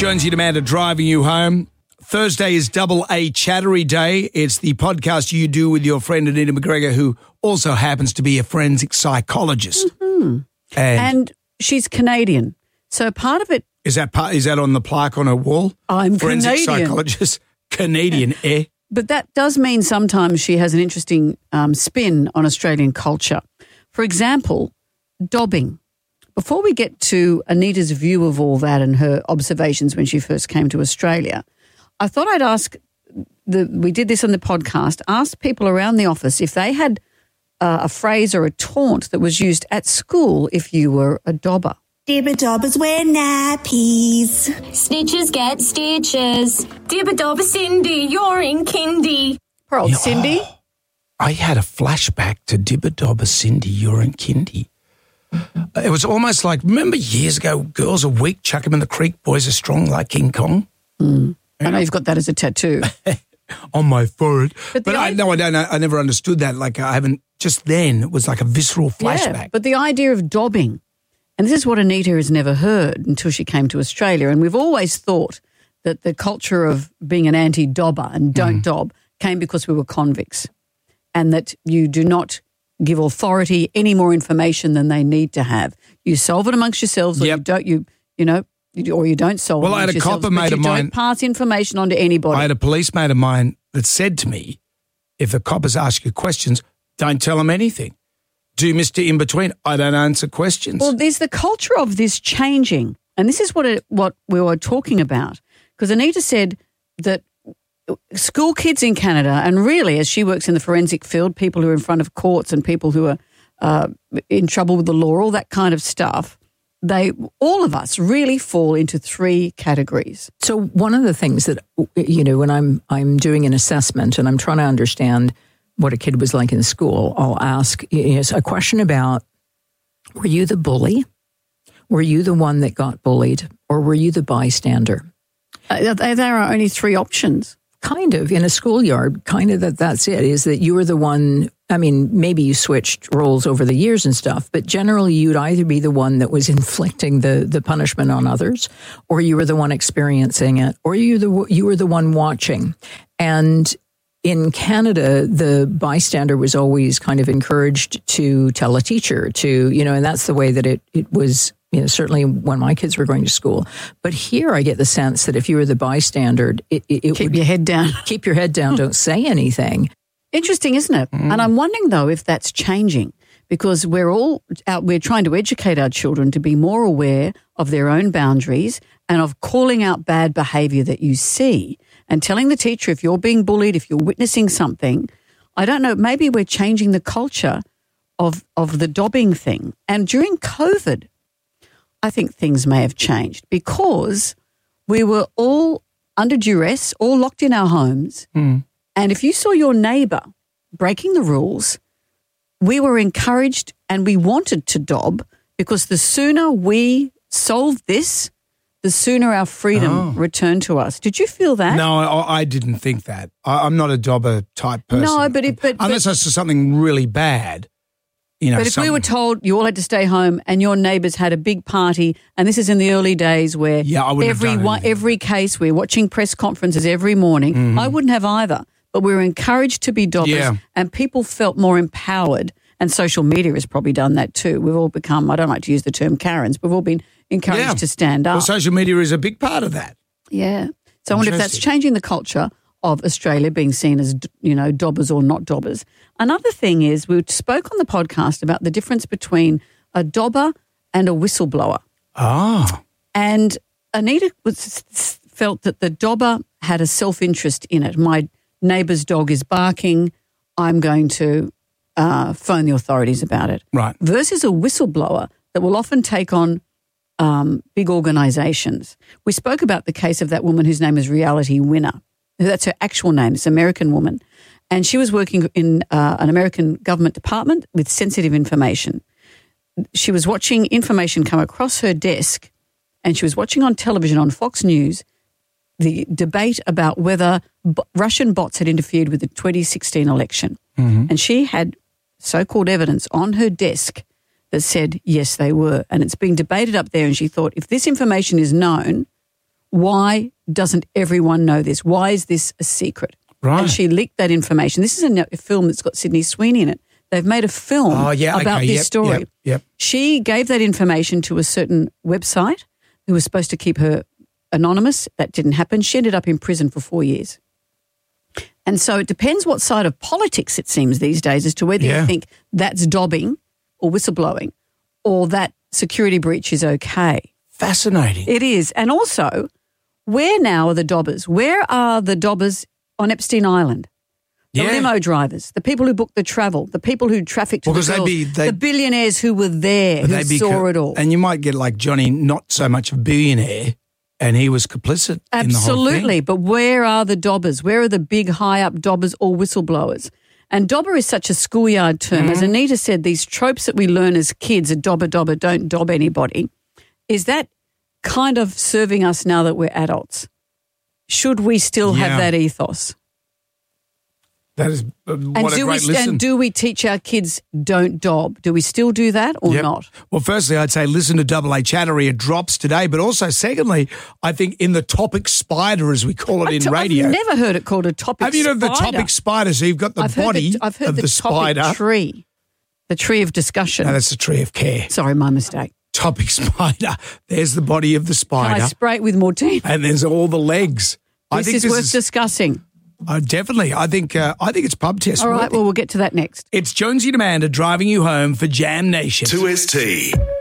Jonesy and Amanda driving you home. Thursday is Double A Chattery Day. It's the podcast you do with your friend Anita McGregor, who also happens to be a forensic psychologist. Mm-hmm. And she's Canadian. So part of it... Is that on the plaque on her wall? I'm forensic Canadian. Psychologist. Canadian, eh? But that does mean sometimes she has an interesting spin on Australian culture. For example, dobbing. Before we get to Anita's view of all that and her observations when she first came to Australia, I thought I'd ask, we did this on the podcast, ask people around the office if they had a phrase or a taunt that was used at school if you were a dobber. Dibber dobbers wear nappies. Snitches get stitches. Dibber dobber Cindy, you're in kindy. Poor old Cindy. Oh, I had a flashback to Dibber Dobber Cindy, you're in kindy. It was almost like, remember years ago, girls are weak, chuck them in the creek, boys are strong like King Kong? Mm. I know you've got that as a tattoo. On my forehead. But I never understood that. Like I haven't, just then it was like a visceral flashback. Yeah, but the idea of dobbing, and this is what Anita has never heard until she came to Australia, and we've always thought that the culture of being an anti-dobber and don't dob came because we were convicts, and that you do not give authority any more information than they need to have. You solve it amongst yourselves, or you don't. You don't solve it. Well, I had a copper mate of mine. You don't pass information on to anybody. I had a police mate of mine that said to me, if the coppers ask you questions, don't tell them anything. Do Mr. In Between. I don't answer questions. Well, there's the culture of this changing, and this is what we were talking about. Because Anita said that school kids in Canada, and really as she works in the forensic field, people who are in front of courts and people who are in trouble with the law, all that kind of stuff, all of us really fall into three categories. So one of the things that, when I'm doing an assessment and I'm trying to understand what a kid was like in school, I'll ask a question about, were you the bully? Were you the one that got bullied? Or were you the bystander? There are only three options. Kind of, in a schoolyard, that's it, is that you were the one, maybe you switched roles over the years and stuff, but generally you'd either be the one that was inflicting the punishment on others, or you were the one experiencing it, or you were the one watching. And in Canada, the bystander was always kind of encouraged to tell a teacher and that's the way that it was, certainly when my kids were going to school. But here I get the sense that if you were the bystander, keep your head down. Keep your head down, don't say anything. Interesting, isn't it? Mm. And I'm wondering, though, if that's changing, because we're trying to educate our children to be more aware of their own boundaries and of calling out bad behaviour that you see and telling the teacher if you're being bullied, if you're witnessing something. I don't know, maybe we're changing the culture of the dobbing thing. And during COVID, I think things may have changed because we were all under duress, all locked in our homes. Mm. And if you saw your neighbour breaking the rules, we were encouraged and we wanted to dob because the sooner we solved this, the sooner our freedom returned to us. Did you feel that? No, I didn't think that. I'm not a dobber type person. No, but unless I saw something really bad. But if we were told you all had to stay home and your neighbours had a big party, and this is in the early days where every case, we're watching press conferences every morning, I wouldn't have either. But we were encouraged to be dobbers and people felt more empowered, and social media has probably done that too. We've all become, I don't like to use the term Karens, but we've all been encouraged to stand up. Well, social media is a big part of that. Yeah. So I wonder if that's changing the culture of Australia being seen as, dobbers or not dobbers. Another thing is we spoke on the podcast about the difference between a dobber and a whistleblower. Ah. And Anita felt that the dobber had a self-interest in it. My neighbour's dog is barking. I'm going to phone the authorities about it. Right. Versus a whistleblower that will often take on big organisations. We spoke about the case of that woman whose name is Reality Winner. That's her actual name. It's an American woman. And she was working in an American government department with sensitive information. She was watching information come across her desk, and she was watching on television on Fox News the debate about whether Russian bots had interfered with the 2016 election. Mm-hmm. And she had so-called evidence on her desk that said, yes, they were. And it's being debated up there, and she thought, if this information is known, why doesn't everyone know this? Why is this a secret? Right. And she leaked that information. This is a film that's got Sydney Sweeney in it. They've made a film about this story. Yep. She gave that information to a certain website who was supposed to keep her anonymous. That didn't happen. She ended up in prison for 4 years. And so it depends what side of politics it seems these days as to whether you think that's dobbing or whistleblowing or that security breach is okay. Fascinating. It is. And also, where now are the dobbers? Where are the dobbers on Epstein Island? The limo drivers, the people who booked the travel, the people who trafficked the girls, the billionaires who were there, who saw it all. And you might get like Johnny, not so much a billionaire, and he was complicit in the whole thing. But where are the dobbers? Where are the big high-up dobbers or whistleblowers? And dobber is such a schoolyard term. As Anita said, these tropes that we learn as kids, a dobber, don't dob anybody, is that kind of serving us now that we're adults? Should we still have that ethos? That is what a great listen. And do we teach our kids don't dob? Do we still do that or not? Well, firstly, I'd say listen to Double A Chattery. It drops today. But also, secondly, I think in the topic spider, as we call it in radio. I've never heard it called a topic spider. Have you heard of the topic spider? So you've got the body of the spider. Topic tree. The tree of discussion. No, that's the tree of care. Sorry, my mistake. Topic spider. There's the body of the spider. Can I spray it with Mortein? And there's all the legs. This is worth discussing. Definitely. I think it's pub test. All right, well, we'll get to that next. It's Jonesy and Amanda driving you home for Jam Nation. 2ST.